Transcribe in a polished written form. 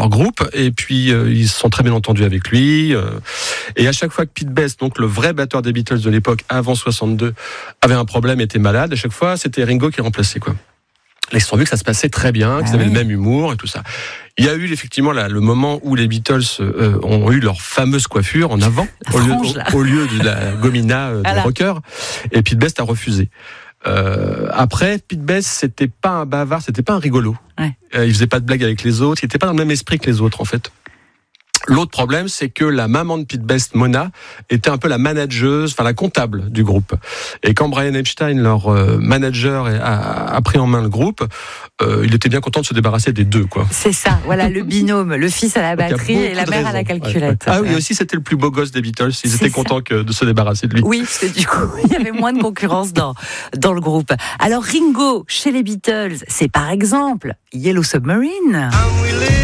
leur groupe, et puis ils se sont très bien entendus avec lui. Et à chaque fois que Pete Best, donc le vrai batteur des Beatles de l'époque, avant 62, avait un problème, était malade, à chaque fois c'était Ringo qui le remplaçait, quoi. Là, ils se sont vus que ça se passait très bien, qu'ils avaient le même humour et tout ça. Il y a eu effectivement là, le moment où les Beatles ont eu leur fameuse coiffure en avant, au lieu de la gomina des rockers, et Pete Best a refusé. Après, Pete Best, c'était pas un bavard, c'était pas un rigolo. Il faisait pas de blagues avec les autres, il était pas dans le même esprit que les autres, en fait. L'autre problème, c'est que la maman de Pete Best, Mona, était un peu la manageuse, enfin la comptable du groupe. Et quand Brian Epstein, leur manager, a pris en main le groupe, il était bien content de se débarrasser des deux, quoi. C'est ça, voilà, le binôme, le fils à la batterie et la mère à la calculette. Ah oui, aussi c'était le plus beau gosse des Beatles, ils étaient contents de se débarrasser de lui. Oui, parce que du coup, il y avait moins de concurrence dans le groupe. Alors Ringo, chez les Beatles, c'est par exemple Yellow Submarine.